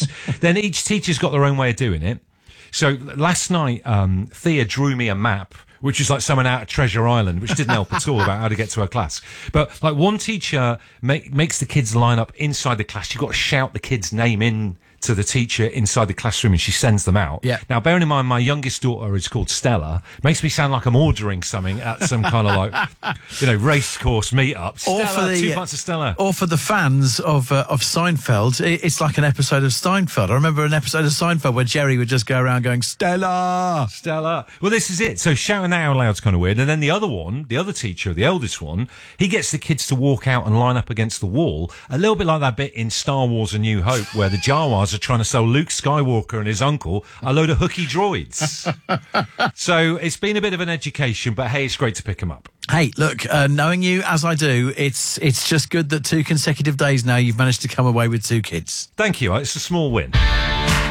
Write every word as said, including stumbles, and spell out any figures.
groups. Then each teacher's got their own way of doing it. So last night, um, Thea drew me a map, which is like someone out of Treasure Island, which didn't help at all about how to get to her class. But like one teacher make, makes the kids line up inside the class. You've got to shout the kid's name in to the teacher inside the classroom, and she sends them out. Yeah. Now, bearing in mind, my youngest daughter is called Stella. Makes me sound like I'm ordering something at some kind of like, you know, race course meetup. Stella, Or for the, two pints of Stella. Or for the fans of uh, of Seinfeld, it, it's like an episode of Seinfeld. I remember an episode of Seinfeld where Jerry would just go around going, Stella! Stella. Well, this is it. So shouting out loud's kind of weird. And then the other one, the other teacher, the eldest one, he gets the kids to walk out and line up against the wall. A little bit like that bit in Star Wars A New Hope where the Jawas are trying to sell Luke Skywalker and his uncle a load of hooky droids. So it's been a bit of an education, but hey, it's great to pick them up. Hey, look, uh, knowing you as I do, it's it's just good that two consecutive days now you've managed to come away with two kids. Thank you. It's a small win.